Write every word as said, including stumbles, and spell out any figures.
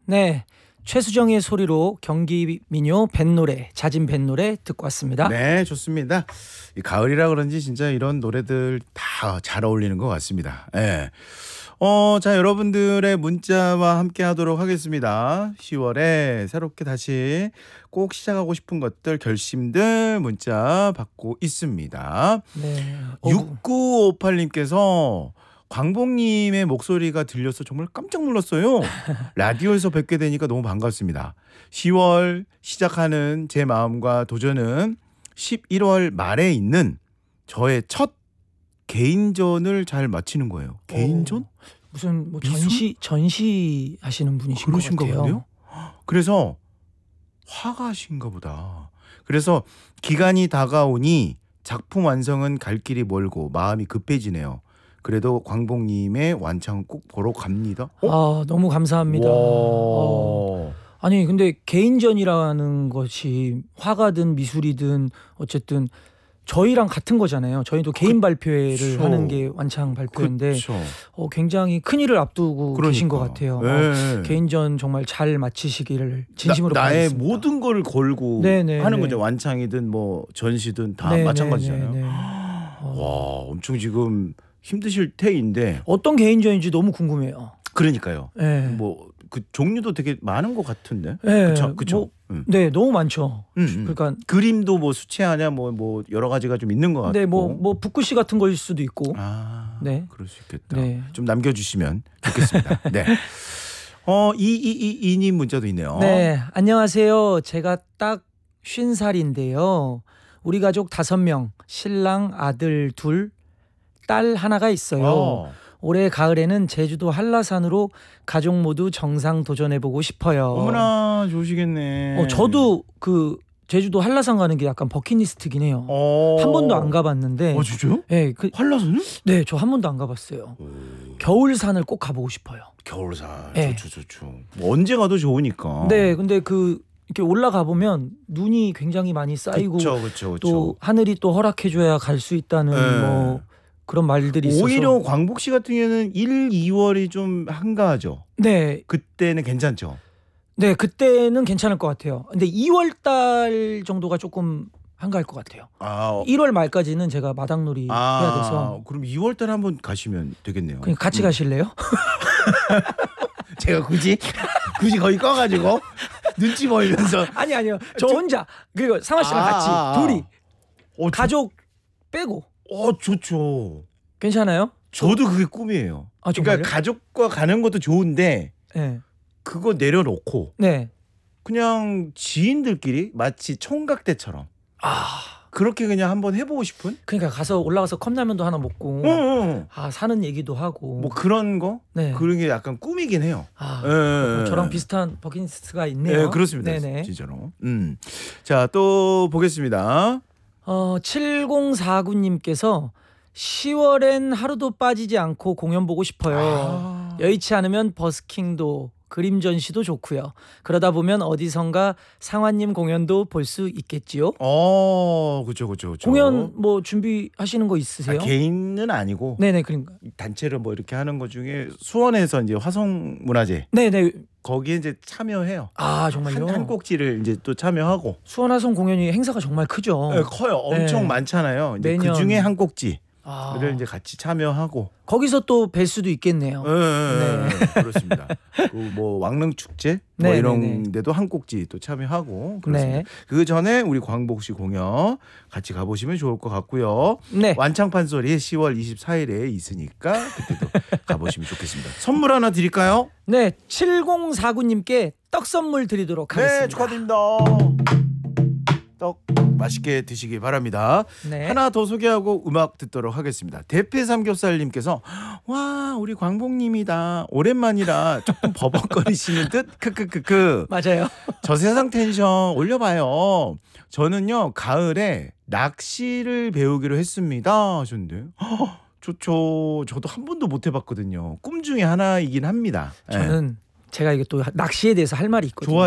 네, 최수정의 소리로 경기 민요 뱃노래, 자진 뱃노래 듣고 왔습니다. 네, 좋습니다. 이 가을이라 그런지 진짜 이런 노래들 다 잘 어울리는 것 같습니다. 예. 어, 자, 여러분들의 문자와 함께 하도록 하겠습니다. 시월에 새롭게 다시 꼭 시작하고 싶은 것들, 결심들 문자 받고 있습니다. 네. 육구오팔님께서 광복님의 목소리가 들려서 정말 깜짝 놀랐어요. 라디오에서 뵙게 되니까 너무 반갑습니다. 시월 시작하는 제 마음과 도전은 십일월 말에 있는 저의 첫 개인전을 잘 마치는 거예요. 개인전? 오, 무슨 뭐 미술? 전시 전시 하시는 분이신 것 그러신가 같아요. 본데요? 그래서 화가신가 보다. 그래서 기간이 다가오니 작품 완성은 갈 길이 멀고 마음이 급해지네요. 그래도 광복님의 완창 꼭 보러 갑니다. 어? 아, 너무 감사합니다. 와. 어. 아니 근데 개인전이라는 것이 화가든 미술이든 어쨌든 저희랑 같은 거잖아요. 저희도 개인 발표회를 그쵸. 하는 게 완창 발표인데 그쵸. 어, 굉장히 큰 일을 앞두고 그러니까. 계신 것 같아요. 네. 어, 개인전 정말 잘 마치시기를 진심으로 나, 나의 바라겠습니다. 모든 걸 걸고 네네, 하는 네. 거죠. 완창이든 뭐 전시든 다 네, 마찬가지잖아요. 네, 네, 네. 와, 어, 엄청 지금 힘드실 테인데. 어떤 개인전인지 너무 궁금해요. 그러니까요. 네. 뭐 그 종류도 되게 많은 것 같은데. 네, 그렇죠, 그렇죠. 뭐, 네, 너무 많죠. 음, 음. 그러니까 그림도 뭐 수채화냐 뭐 뭐 여러 가지가 좀 있는 것 같고. 네, 뭐, 뭐 붓글씨 같은 거일 수도 있고. 아, 네. 그럴 수 있겠다. 네. 좀 남겨주시면 좋겠습니다. 네. 어, 이이이이님 문자도 있네요. 네, 안녕하세요. 제가 딱 쉰 살인데요. 우리 가족 다섯 명, 신랑 아들 둘, 딸 하나가 있어요. 어. 올해 가을에는 제주도 한라산으로 가족 모두 정상 도전해보고 싶어요. 어머나 좋으시겠네. 어, 저도 그 제주도 한라산 가는 게 약간 버킷리스트긴 해요. 어. 한 번도 안 가봤는데. 어, 진짜요? 네, 그, 한라산은? 네, 저 한 번도 안 가봤어요. 겨울산을 꼭 가보고 싶어요. 겨울산. 네. 좋죠, 좋죠. 뭐 언제 가도 좋으니까. 네, 근데 그 이렇게 올라가 보면 눈이 굉장히 많이 쌓이고 그렇죠, 그렇죠, 또 하늘이 또 허락해줘야 갈 수 있다는 네. 뭐 그런 말들이 있어서. 오히려 광복시 같은 경우에는 일, 이월이 좀 한가하죠. 네, 그때는 괜찮죠. 네 그때는 괜찮을 것 같아요. 근데 이월 달 정도가 조금 한가할 것 같아요. 아, 일월 말까지는 제가 마당놀이 아, 해야 돼서. 그럼 이월 달에 한번 가시면 되겠네요. 그냥 같이 음. 가실래요? 제가 굳이 굳이 거기 꺼가지고 눈치 보이면서. 아니 아니요, 저 혼자 그리고 상화 씨랑 아, 같이 아, 아. 둘이 어, 가족 빼고 어, 좋죠. 괜찮아요? 저도 그게 꿈이에요. 아, 그러니까 정말요? 가족과 가는 것도 좋은데 네, 그거 내려놓고 네. 그냥 지인들끼리 마치 총각 때처럼 아, 그렇게 그냥 한번 해보고 싶은. 그러니까 가서 올라가서 컵라면도 하나 먹고. 어, 어. 아, 사는 얘기도 하고. 뭐 그런 거 네. 그런 게 약간 꿈이긴 해요. 아, 예, 예, 예. 저랑 비슷한 버킷리스트가 있네요. 네, 그렇습니다. 네네. 진짜로. 음. 자, 또 보겠습니다. 어, 칠공사구님께서 시월엔 하루도 빠지지 않고 공연 보고 싶어요. 아. 여의치 않으면 버스킹도 그림 전시도 좋고요. 그러다 보면 어디선가 상환님 공연도 볼 수 있겠지요. 어, 그렇죠, 그렇죠, 그렇죠. 공연 뭐 준비하시는 거 있으세요? 아, 개인은 아니고 네네, 그러니까. 단체로 뭐 이렇게 하는 것 중에 수원에서 이제 화성문화재 네네. 거기에 이제 참여해요. 아, 정말요? 한, 한 꼭지를 이제 또 참여하고. 수원화성 공연이 행사가 정말 크죠. 네, 커요. 엄청 네. 많잖아요. 이제 매년. 그 중에 한 꼭지를 아, 이제 같이 참여하고. 거기서 또 뵐 수도 있겠네요. 예, 예, 예, 네. 그렇습니다. 그 뭐 왕릉 축제 뭐 네, 이런 네, 네. 데도 한 꼭지 또 참여하고 그렇습니다. 네. 그 전에 우리 광복시 공연 같이 가보시면 좋을 것 같고요. 네. 완창판 소리 시월 이십사일에 있으니까 그때도 가보시면 좋겠습니다. 선물 하나 드릴까요? 네, 칠공사구님께 떡 선물 드리도록 하겠습니다. 네, 축하드립니다. 떡 맛있게 드시기 바랍니다. 네. 하나 더 소개하고 음악 듣도록 하겠습니다. 대패 삼겹살님께서 와 우리 광복님이다. 오랜만이라 조금 버벅거리시는 듯 크크크크. 맞아요. 저 세상 텐션 올려봐요. 저는요 가을에 낚시를 배우기로 했습니다 하셨는데 허, 좋죠. 저도 한 번도 못 해봤거든요. 꿈 중에 하나이긴 합니다. 예. 저는 제가 이게 또 낚시에 대해서 할 말이 있거든요. 좋아요.